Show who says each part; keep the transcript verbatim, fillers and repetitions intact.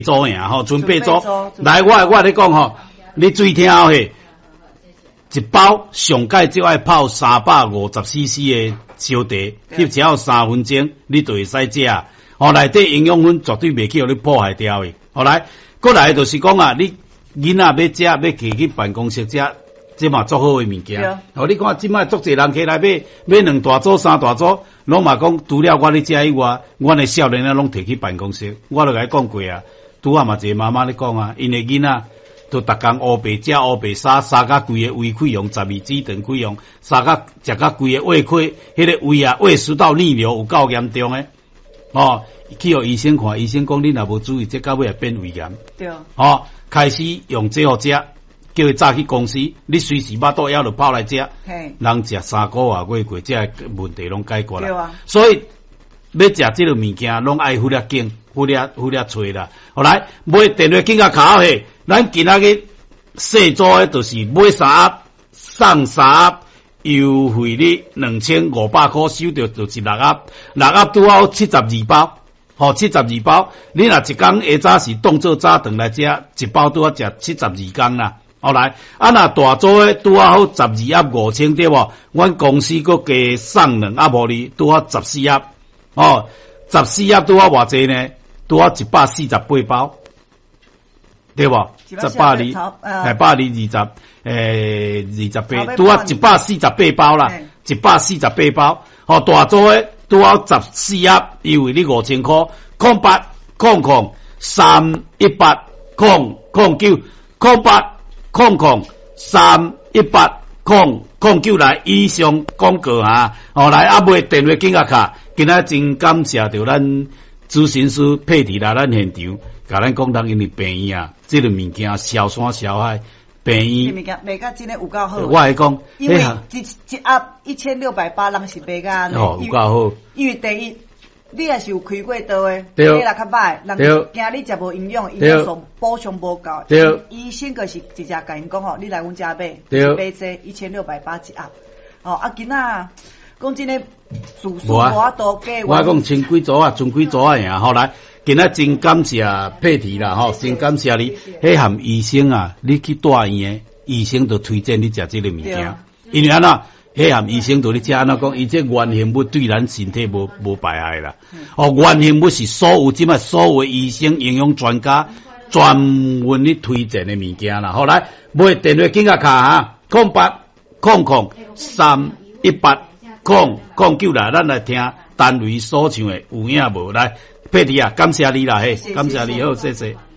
Speaker 1: 做呀吼，准备做。来，我我咧讲吼，你注意听吼嘿，一包上盖就爱泡三百五十 C C 的烧茶，翕只要三分钟，你就会使食。哦，内底营养分绝对袂去互你破坏掉的。后来，过来就是讲啊，你囡仔要食，要摕去办公室食。这嘛足好诶物件，哦，你看即摆足侪人起来买买两大组、三大组，拢嘛讲除了我咧食以外，阮诶少年啊拢摕去办公室。我都甲伊讲过啊，拄啊嘛一个妈妈咧讲啊，因诶囡仔都逐工乌白食乌白衫，杀甲规个胃溃疡、十二指肠溃疡，杀甲食甲规个胃溃，迄、那个胃啊胃食道逆流有够严重诶。哦，去互医生看，医生讲你若无注意，这到尾会变胃炎。对。哦，开始用这互食。叫伊早去公司，你随时巴肚枵就泡来食，人食三个月月过，这问题拢解决啦。啊、所以要食这个物件，拢爱忽略紧，忽略忽略吹啦。后来买电话紧甲卡嘿，咱今仔日细组诶，就是买三盒送三盒，优惠你两千五百块，收到就是六盒，六盒拄好七十二包。吼，七十二包，你若一工下早是当做早顿来食，一包拄好食七十二工啦。后来，啊那大组诶拄啊好十二盒五千对无？阮公司佫加送两盒互你，拄啊十四盒。哦，十四盒拄啊偌济呢？拄啊一百四十八包，对无？一百二，系百二二十，诶二十八，拄啊一百四十八包啦，一百四十八包。哦，大组诶拄啊十四盒，优惠你五千块，空八空空三一八空空九空八。空空三一八空空九来以上广告哈，哦来啊买电话紧啊卡，今仔真感谢着咱咨询师佩蒂来咱现场，甲咱讲咱因为病院啊，这个物件小山小海病院，物件卖甲真诶有够好。我来讲，
Speaker 2: 因为一一盒一千六百八，人是卖甲
Speaker 1: 哦有够好，
Speaker 2: 因为第一。你也是有开过刀诶，你若较歹，人惊你食无营养，营养素补充无够。对，医生个是直接甲因讲吼，你来阮遮买，买这一千六百八一盒。哦，啊，今仔讲真诶，住宿无法度计。
Speaker 1: 我讲千几组啊，剩几组啊呀？后来今仔真感谢佩蒂啦，吼，真感谢你。迄含医生啊，你去大医院，医生就推荐你食这个物件，因为安怎？迄含医生对你食安怎讲？伊这原形物对咱身体无无败害啦。哦，原形物是所有即摆所有医生、营养专家专门咧推荐的物件啦。后来买电话紧甲卡哈，空八空空三一八空空九啦，咱来听单位所唱的有影无？来，佩蒂啊，感谢你啦，嘿，感谢你，好，谢谢。